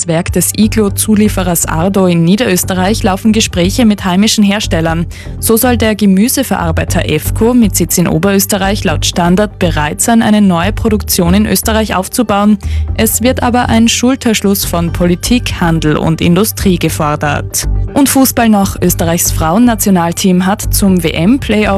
das Werk des Iglo-Zulieferers Ardo in Niederösterreich laufen Gespräche mit heimischen Herstellern. So soll der Gemüseverarbeiter EFCO mit Sitz in Oberösterreich laut Standard bereit sein, eine neue Produktion in Österreich aufzubauen. Es wird aber ein Schulterschluss von Politik, Handel und Industrie gefordert. Und Fußball noch. Österreichs Frauennationalteam hat zum WM-Playoff